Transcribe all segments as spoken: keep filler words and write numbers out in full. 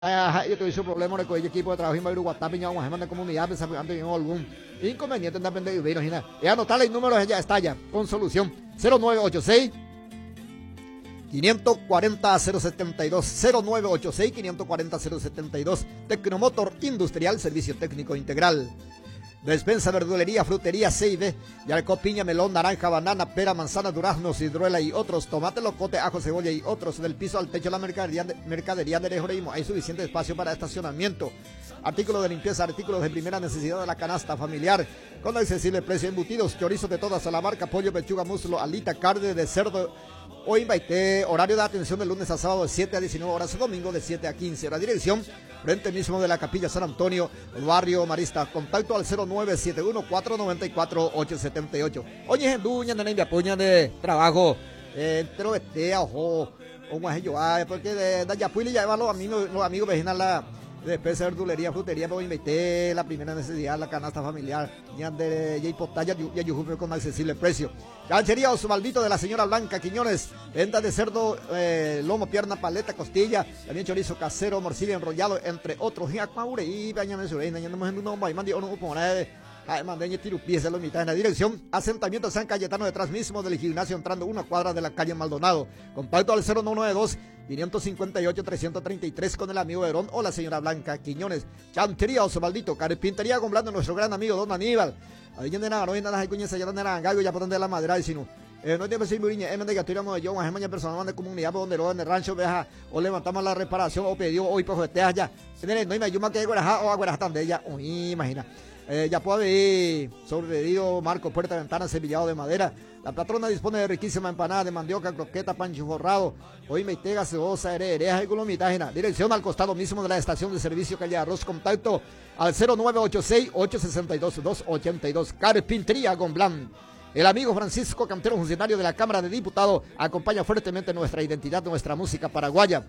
Ajá, yo tuve su problema con el equipo de trabajo en Bayru Guatá, Piña, Guajema, de comunidad, pensando que tengo algún inconveniente en depender de Virginia. Y anotarle el número, ya está ya, con solución. cero nueve ocho seis, cinco cuatro cero, cero siete dos, cero nueve ocho seis, cinco cuatro cero, cero siete dos. Tecnomotor Industrial, servicio técnico integral. Despensa, verdulería, frutería C y D, yarco, piña, melón, naranja, banana, pera, manzana, durazno, ciruela y otros, tomate, locote, ajo, cebolla y otros. Del piso al techo la mercadería, mercadería de Lejoreimo. Hay suficiente espacio para estacionamiento. Artículos de limpieza, artículos de primera necesidad de la canasta familiar, con accesible precio, embutidos, chorizos de todas a la marca, pollo, pechuga, muslo, alita, carne de cerdo o invité. Horario de atención de lunes a sábado de siete a diecinueve horas, domingo de siete a quince horas. Dirección, frente mismo de la Capilla San Antonio, barrio Marista. Contacto al cero nueve siete uno, cuatro nueve cuatro, ocho siete ocho. Oye, en duña, nene, me apoyan de trabajo. Entero este, ojo, o más yo, porque de Dayapuili ya van los amigos, los amigos vecinales la despensa, verdulería, frutería, me invité la primera necesidad, la canasta familiar, ya de Yipotaya, ya yo con accesible precio. Ranchería Osvaldito de la señora Blanca Quiñones, venta de cerdo, eh, lomo, pierna, paleta, costilla, también chorizo casero, morcilla enrollado, entre otros. Ya Maure y bañame su reina, ya no me no me mandi uno como mandeña tirupies de la mitad en la dirección, asentamiento San Cayetano, detrás mismo del gimnasio, entrando una cuadra de la calle Maldonado. Contacto al cero nueve dos, cinco cinco ocho, tres tres tres con el amigo Herón o la señora Blanca Quiñones. Chantería Osvaldito, carpintería con blando nuestro gran amigo Don Aníbal. Ahí ya nada, no hay nada, hay cuñas allá donde eran gallo, ya por donde la madera y sino. Eh, no tiene que ser muriña, es donde ya tiramos de yo, más mañana personal de comunidad, por donde lo en el rancho, veja, o levantamos la reparación, o pedió, hoy pues te allá. No hay más yuma que guaraja o aguaraja de ella, uy, imagina. Eh, ya puede haber sobrevenido marco, puerta, ventana, cepillado de madera. La patrona dispone de riquísima empanada de mandioca, croqueta, pancho forrado, hoy meite gaseosa, herejeas y colomitágena. Dirección al costado mismo de la estación de servicio calle Arroz. Contacto al cero nueve ocho seis, ocho seis dos, dos ocho dos. Carpintería Gonblán. El amigo Francisco Cantero, funcionario de la Cámara de Diputados, acompaña fuertemente nuestra identidad, nuestra música paraguaya.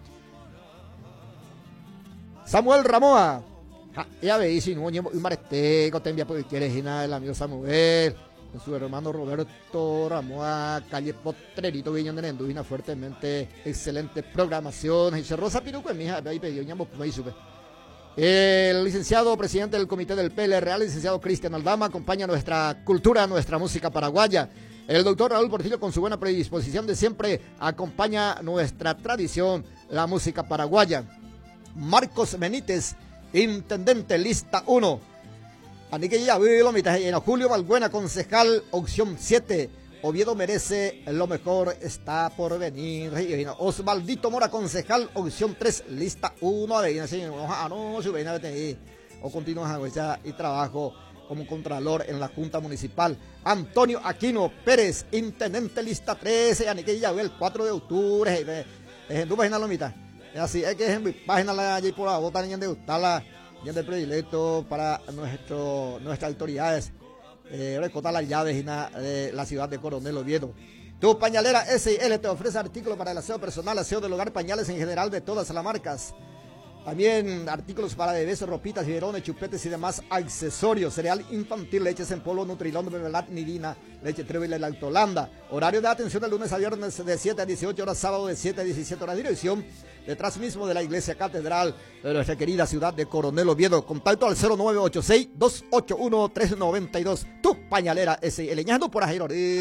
Samuel Ramoa. Ja, ya veis, si no, un mareteco te envía porque quieres ir nada, el amigo Samuel, con su hermano Roberto Ramoa, calle Potrerito, Viñón de Nenduvina, fuertemente, excelente programación. Y Rosa Piruco, mi hija, ahí pidió, ñamo, ahí sube. El licenciado presidente del comité del P L R, licenciado Cristian Aldama, acompaña nuestra cultura, nuestra música paraguaya. El doctor Raúl Portillo, con su buena predisposición de siempre, acompaña nuestra tradición, la música paraguaya. Marcos Benítez, intendente, lista uno. Anique ya vi lo mitad lleno. Julio Valbuena, concejal, opción siete. Oviedo merece lo mejor, está por venir. Osvaldito Mora, concejal, opción tres, lista uno. Ah, no, su veina o continúa y trabajo como contralor en la Junta Municipal. Antonio Aquino Pérez, intendente, lista trece. Anique ya vi el cuatro de octubre. En tu página lo mitad. Así es que en mi página la allí por la bota de gustarla ya de predilecto para nuestro, nuestras autoridades, eh, recotar las llaves de la ciudad de Coronel Oviedo. Tu pañalera S L te ofrece artículos para el aseo personal, aseo del hogar, pañales en general de todas las marcas. También artículos para bebés, ropitas, biberones, chupetes y demás accesorios. Cereal infantil, leches en polvo, Nutrilón, Bebelat, Nidina, leche Trébol y Lactolanda. Horario de atención de lunes a viernes de siete a dieciocho horas, sábado de siete a diecisiete horas. Dirección detrás mismo de la iglesia catedral de nuestra querida ciudad de Coronel Oviedo. Contacto al cero nueve ocho seis, dos ocho uno, tres nueve dos. Tu pañalera S L. Ñando por ahí,